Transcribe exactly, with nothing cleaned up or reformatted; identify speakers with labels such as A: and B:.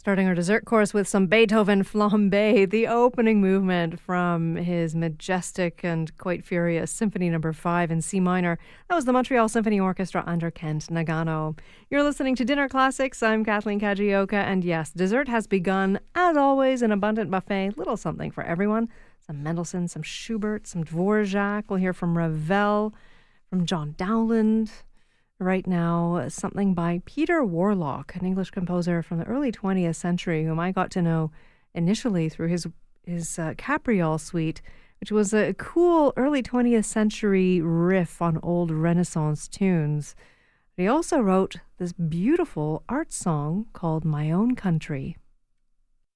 A: Starting our dessert course with some Beethoven Flambé, the opening movement from his majestic and quite furious Symphony Number Five in C minor. That was the Montreal Symphony Orchestra under Kent Nagano. You're listening to Dinner Classics. I'm Kathleen Kajioka, and yes, dessert has begun. As always, an abundant buffet, little something for everyone. Some Mendelssohn, some Schubert, some Dvorak. We'll hear from Ravel, from John Dowland. Right now, something by Peter Warlock, an English composer from the early twentieth century, whom I got to know initially through his his uh, Capriole suite, which was a cool early twentieth century riff on old Renaissance tunes. He also wrote this beautiful art song called My Own Country.